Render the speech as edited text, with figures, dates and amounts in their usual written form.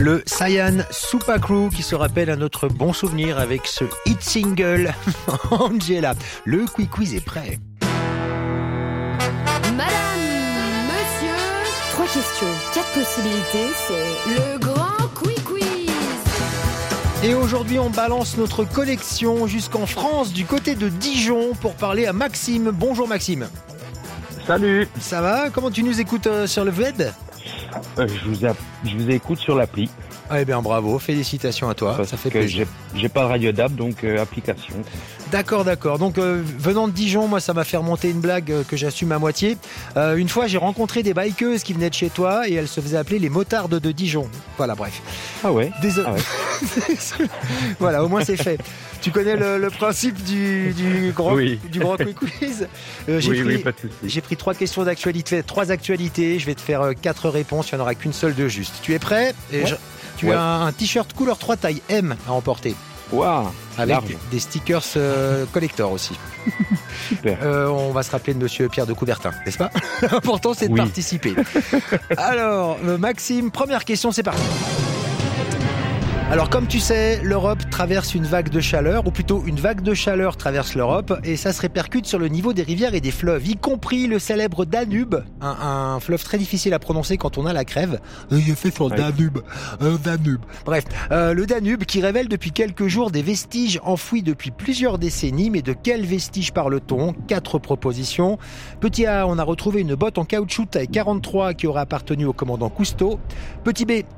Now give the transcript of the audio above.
Le Cyan Super Crew qui se rappelle à notre bon souvenir avec ce hit single Angela. Le Quiz est prêt. Madame, monsieur, 3 questions, 4 possibilités, c'est le grand Quiz. Et aujourd'hui, on balance notre collection jusqu'en France, du côté de Dijon, pour parler à Maxime. Bonjour Maxime. Salut. Ça va ? Comment tu nous écoutes sur le web ? Je vous écoute sur l'appli. Eh bien bravo, félicitations à toi, ça fait plaisir. J'ai pas de radio DAB, donc application. D'accord. Donc venant de Dijon, moi ça m'a fait remonter une blague que j'assume à moitié. Une fois j'ai rencontré des bikeuses qui venaient de chez toi et elles se faisaient appeler les motardes de Dijon. Voilà, bref. Ah ouais. Désolé. Ah ouais. Voilà, au moins c'est fait. Tu connais le principe du grand quiz. Oui, pas de souci. J'ai pris 3 questions d'actualité, 3 actualités. Je vais te faire 4 réponses, il n'y en aura qu'une seule de juste. Tu es prêt ? Tu as un t-shirt couleur 3 taille M à emporter. Waouh. Avec large. des stickers collector aussi. Super. On va se rappeler de monsieur Pierre de Coubertin, n'est-ce pas ? L'important c'est de participer. Alors, Maxime, première question, c'est parti. Alors comme tu sais, l'Europe traverse une vague de chaleur, ou plutôt une vague de chaleur traverse l'Europe, et ça se répercute sur le niveau des rivières et des fleuves, y compris le célèbre Danube, un fleuve très difficile à prononcer quand on a la crève. J'ai fait sur Danube. Bref, le Danube qui révèle depuis quelques jours des vestiges enfouis depuis plusieurs décennies, mais de quels vestiges parle-t-on ? 4 propositions. Petit A, on a retrouvé une botte en caoutchouc taille 43 qui aurait appartenu au commandant Cousteau. Petit B,